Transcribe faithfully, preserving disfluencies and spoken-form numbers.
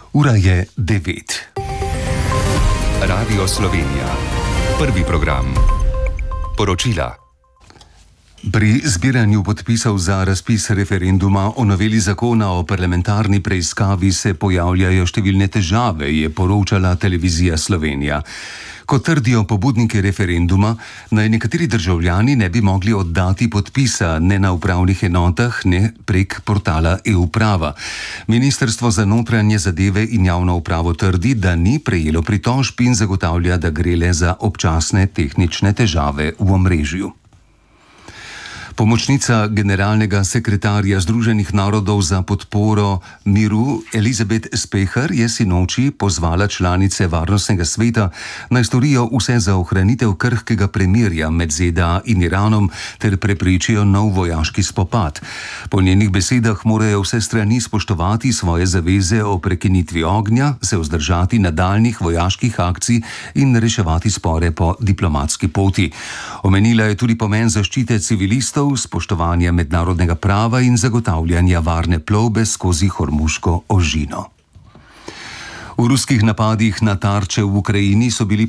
Ura je devet. Radio Slovenija. Prvi program. Poročila. Pri zbiranju podpisov za razpis referenduma o noveli zakona o parlamentarni preiskavi se pojavljajo številne težave, je poročala Televizija Slovenija. Kot trdijo pobudniki referenduma, naj nekateri državljani ne bi mogli oddati podpisa ne na upravnih enotah, ne prek portala e-uprava. Ministrstvo za notranje zadeve in javno upravo trdi, da ni prejelo pritožb in zagotavlja, da gre le za občasne tehnične težave v omrežju. Pomočnica generalnega sekretarja Združenih narodov za podporo miru Elizabeth Speher je sinoči pozvala članice Varnostnega sveta, naj storijo vse za ohranitev krhkega premirja med Z D A in Iranom ter preprečijo nov vojaški spopad. Po njenih besedah morajo vse strani spoštovati svoje zaveze o prekinitvi ognja, se vzdržati nadaljnjih vojaških akcij in reševati spore po diplomatski poti. Omenila je tudi pomen zaščite civilistov, spoštovanja mednarodnega prava in zagotavljanja varne plovbe skozi Hormuško ožino. V ruskih napadih na tarče v Ukrajini so bili